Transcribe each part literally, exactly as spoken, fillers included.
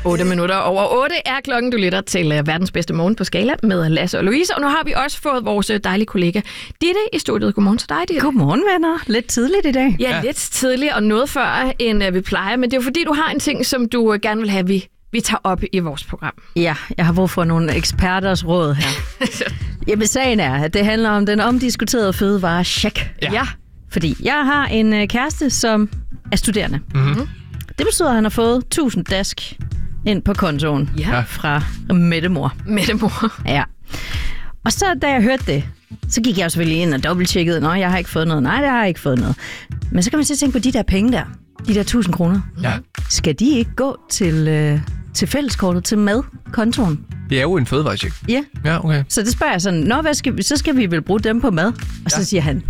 otte minutter over otte er klokken. Du lytter til verdens bedste morgen på Skala med Lasse og Louise. Og nu har vi også fået vores dejlige kollega Ditte i studiet. Godmorgen til dig, Ditte. Godmorgen, venner. Lidt tidligt i dag. Ja, ja. Lidt tidligt og noget før, end vi plejer. Men det er jo fordi, du har en ting, som du gerne vil have, vi, vi tager op i vores program. Ja, jeg har brug for nogle eksperters råd her. Jamen, sagen er, at det handler om den omdiskuterede fødevarecheck. Ja. ja. Fordi jeg har en kæreste, som er studerende. Mm-hmm. Det betyder, at han har fået tusind dask ind på kontoen ja. fra Mettemor. Mettemor. Ja. Og så da jeg hørte det, så gik jeg jo selvfølgelig ind og dobbelttjekkede. Nå, jeg har ikke fået noget. Nej, det har jeg ikke fået noget. Men så kan man så tænke på de der penge der. De der tusind kroner. Ja. Skal de ikke gå til, øh, til fælleskortet, til madkontoen? Det er jo en fødevarecheck. Ja. Ja, okay. Så det spørger jeg sådan, Nå, hvad skal vi, så skal vi vel bruge dem på mad? Og ja. Så siger han,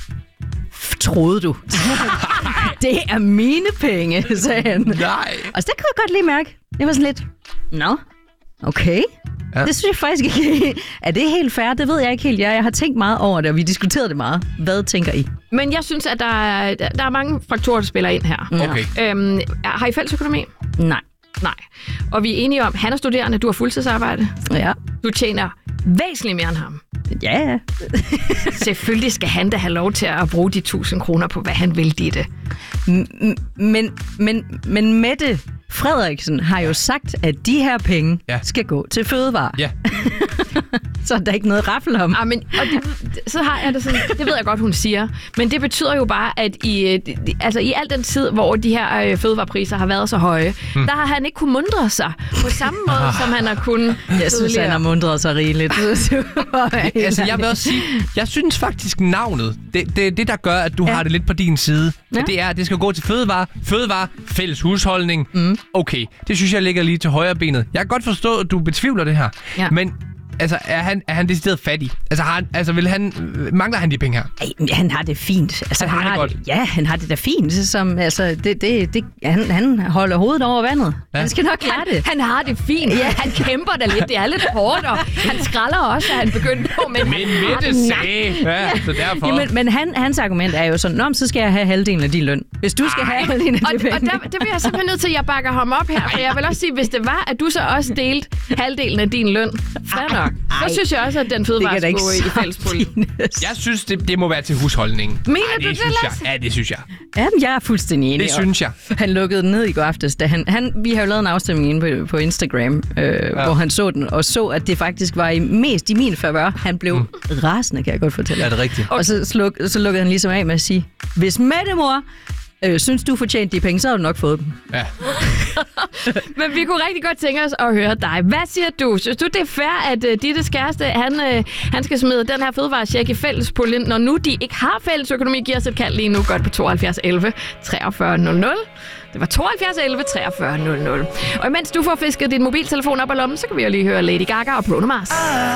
troede du? Det er mine penge, sagde han. Nej. Og så der kunne jeg godt lige mærke. Jeg var sådan lidt, nå, okay. Ja. Det synes jeg faktisk ikke. Er det helt fair? Det ved jeg ikke helt. Jeg, jeg har tænkt meget over det, og vi diskuterede det meget. Hvad tænker I? Men jeg synes, at der er, der er mange faktorer, der spiller ind her. Okay. Øhm, har I fællesøkonomi? Nej. Nej. Og vi er enige om, han er studerende, du har fuldtidsarbejde. Ja. Du tjener væsentligt mere end ham. Ja. Selvfølgelig skal han da have lov til at bruge de tusind kroner på, hvad han vil, Ditte. Men, men, men Mette Frederiksen har jo sagt, at de her penge ja. skal gå til fødevare. Ja. Så er der ikke noget raffel om. Ah, men, og det, så har jeg det sådan, det ved jeg godt, hun siger, men det betyder jo bare, at i, altså, i al den tid, hvor de her øh, fødevarepriser har været så høje, hmm. der har han ikke kunnet mundre sig på samme måde, ah. som han har kunnet. Jeg synes, han har mundret sig rigeligt. Altså, jeg vil også sige, jeg synes faktisk navnet, det, det, det der gør, at du ja. har det lidt på din side, ja. det er, at det skal gå til fødevare, fødevare, fælles husholdning. Mm. Okay, det synes jeg ligger lige til højre benet. Jeg kan godt forstå, at du betvivler det her, ja. men altså, er han, er han decideret fattig? Altså, har han, altså vil han, mangler han de penge her? Ej, han har det fint. Altså, han, han har det godt? Det, ja, han har det da fint. Som, altså, det, det, det, han, han holder hovedet over vandet. Ja. Han skal nok klare det. Han har det fint. Ja, han kæmper da lidt. Det er lidt hårdt, og han skralder også, at han begyndte på. Men, men Mette sagde. Ja, så derfor. Ja, men men han, hans argument er jo sådan, så skal jeg have halvdelen af din løn. Hvis du skal Ej. have halvdelen af de penge. Og der, det bliver jeg simpelthen nødt til, at jeg bakker ham op her. For jeg vil også sige, hvis det var, at du så også delte halvdelen af din løn, fair nok. Så synes jeg også, at den fødevare skal gå i fællespuljen. Jeg synes, det, det må være til husholdningen. Mener Ej, du det, Lasse? Ja, det synes jeg. Ja, jeg er fuldstændig enig. Det synes jeg. Han lukkede den ned i går aftes. Da han, han, vi har jo lavet en afstemning inde på, på Instagram, øh, ja. hvor han så den, og så, at det faktisk var i mest i min favør. Han blev mm. rasende, kan jeg godt fortælle. Er det rigtigt? Og så, sluk, så lukkede han ligesom af med at sige, hvis Mettemor øh, synes, du fortjente de penge, så har du nok fået dem. Ja. Men vi kunne rigtig godt tænke os at høre dig. Hvad siger du? Synes du, det er fair, at uh, Dittes kæreste, han, uh, han skal smide den her fødevarecheck i fællespuljen, når nu de ikke har fælles økonomi? Giver os et kald lige nu godt på tooghalvfjerds elleve treogfyrre nul nul. Det var tooghalvfjerds elleve treogfyrre nul nul. Og imens du får fisket din mobiltelefon op af lommen, så kan vi jo lige høre Lady Gaga og Bruno Mars.